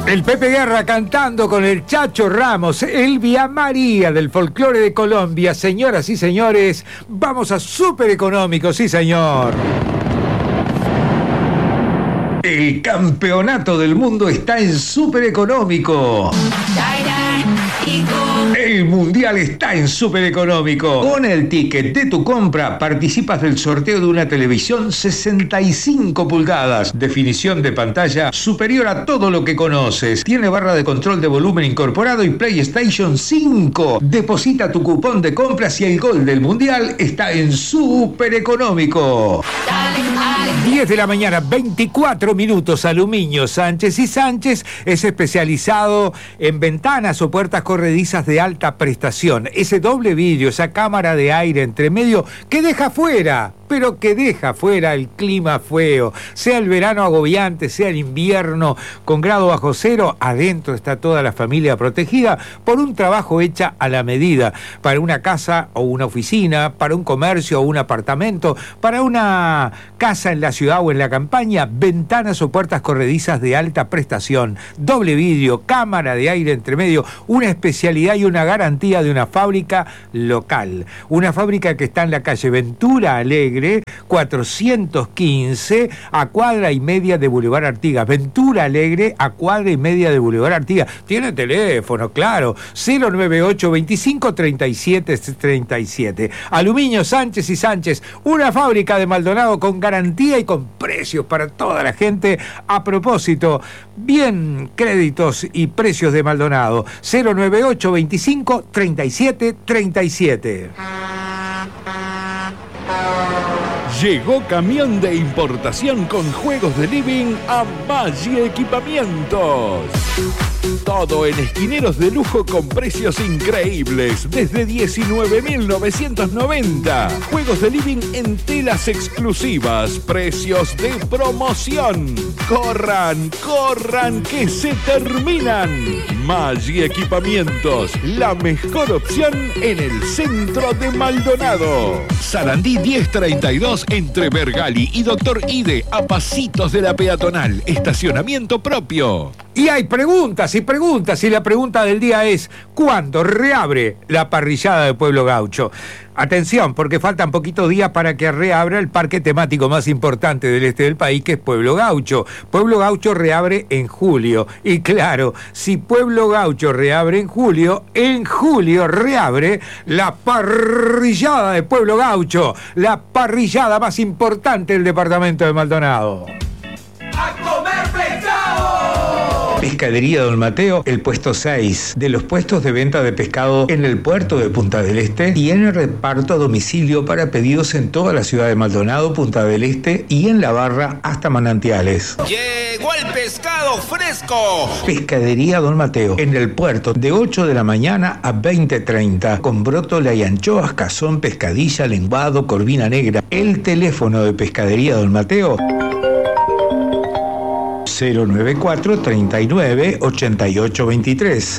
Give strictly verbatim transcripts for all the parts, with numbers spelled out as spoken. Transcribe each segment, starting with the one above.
El Pepe Guerra cantando con el Chacho Ramos, Elvia María del folclore de Colombia. Señoras y señores, vamos a Súper Económico, sí señor. El campeonato del mundo está en Súper Económico. El mundial está en Súper Económico. Con el ticket de tu compra participas del sorteo de una televisión sesenta y cinco pulgadas, definición de pantalla superior a todo lo que conoces. Tiene barra de control de volumen incorporado y PlayStation cinco. Deposita tu cupón de compras y el gol del mundial está en Súper Económico. diez de la mañana, veinticuatro minutos. Aluminio Sánchez y Sánchez es especializado en ventanas o puertas corredizas de alta prestación. Ese doble vidrio, esa cámara de aire entre medio que deja fuera, pero que deja fuera el clima feo. Sea el verano agobiante, sea el invierno con grado bajo cero, adentro está toda la familia protegida por un trabajo hecha a la medida. Para una casa o una oficina, para un comercio o un apartamento, para una casa en la ciudad o en la campaña, ventanas o puertas corredizas de alta prestación, doble vidrio, cámara de aire entre medio, una especialidad y una garantía de una fábrica local. Una fábrica que está en la calle Ventura Alegre, cuatrocientos quince, a cuadra y media de Boulevard Artigas. Ventura Alegre, a cuadra y media de Boulevard Artigas. Tiene teléfono, claro, cero nueve ocho, veinticinco, treinta y siete, treinta y siete. Aluminio Sánchez y Sánchez, una fábrica de Maldonado con garantía y con precios para toda la gente. A propósito, bien créditos y precios de Maldonado, cero nueve ocho, veinticinco, treinta y siete, treinta y siete. Llegó camión de importación con juegos de living a Maggi Equipamientos. Todo en esquineros de lujo con precios increíbles, desde diecinueve mil novecientos noventa. Juegos de living en telas exclusivas, precios de promoción. Corran, corran, que se terminan. Maggi Equipamientos, la mejor opción en el centro de Maldonado. Sarandí diez treinta y dos entre Bergali y Doctor Ide, a pasitos de la peatonal. Estacionamiento propio. Y hay preguntas y preguntas, y la pregunta del día es: ¿cuándo reabre la parrillada de Pueblo Gaucho? Atención, porque faltan poquitos días para que reabra el parque temático más importante del este del país, que es Pueblo Gaucho. Pueblo Gaucho reabre en julio. Y claro, si Pueblo Gaucho reabre en julio, en julio reabre la parrillada de Pueblo Gaucho, la parrillada más importante del departamento de Maldonado. ¡A comer pescado! Pescadería Don Mateo, el puesto seis de los puestos de venta de pescado en el puerto de Punta del Este, y en el reparto a domicilio para pedidos en toda la ciudad de Maldonado, Punta del Este y en La Barra hasta Manantiales. ¡Llegó el pescado fresco! Pescadería Don Mateo, en el puerto, de ocho de la mañana a veinte treinta, con brótola y anchoas, cazón, pescadilla, lenguado, corvina negra. El teléfono de Pescadería Don Mateo: cero nueve cuatro, treinta y nueve, ochenta y ocho veintitrés.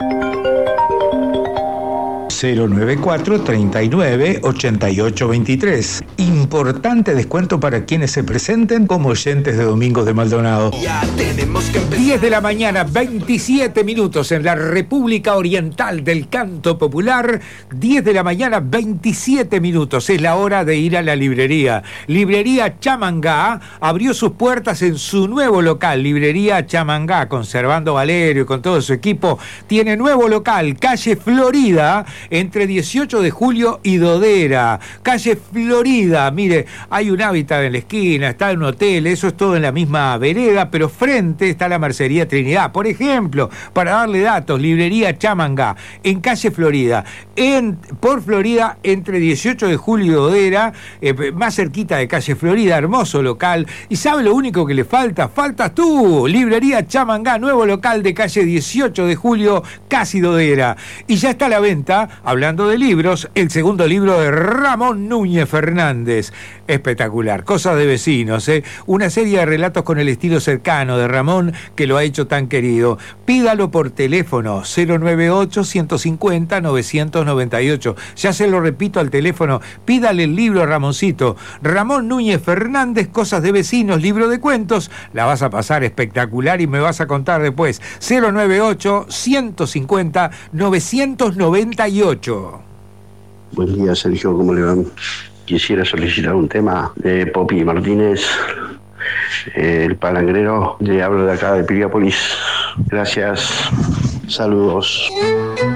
cero nueve cuatro, treinta y nueve, ochenta y ocho veintitrés. Importante descuento para quienes se presenten como oyentes de Domingos de Maldonado. Ya tenemos que empezar. diez de la mañana, veintisiete minutos en la República Oriental del Canto Popular. diez de la mañana, veintisiete minutos. Es la hora de ir a la librería. Librería Chamangá abrió sus puertas en su nuevo local. Librería Chamangá, conservando Valerio y con todo su equipo, tiene nuevo local, calle Florida, entre dieciocho de julio y Dodera. Calle Florida, mire, hay un hábitat en la esquina, está un hotel, eso es todo en la misma vereda, pero frente está la Mercería Trinidad. Por ejemplo, para darle datos, librería Chamangá, en calle Florida, en, por Florida, entre dieciocho de julio y Dodera, eh, más cerquita de calle Florida, hermoso local. ¿Y sabe lo único que le falta? ¡Faltas tú! Librería Chamangá, nuevo local de calle dieciocho de julio, casi Dodera. Y ya está a la venta hablando de libros, el segundo libro de Ramón Núñez Fernández. Espectacular, Cosas de Vecinos, ¿eh? Una serie de relatos con el estilo cercano de Ramón que lo ha hecho tan querido. Pídalo por teléfono cero nueve ocho, ciento cincuenta, novecientos noventa y ocho. Ya se lo repito al teléfono, pídale el libro a Ramoncito. Ramón Núñez Fernández, Cosas de Vecinos, libro de cuentos. La vas a pasar espectacular y me vas a contar después. cero nueve ocho, ciento cincuenta, novecientos noventa y ocho. Buen día, Sergio, ¿cómo le van? Quisiera solicitar un tema de Popi Martínez, eh, el palangrero. Le hablo de acá de Piriápolis. Gracias, saludos.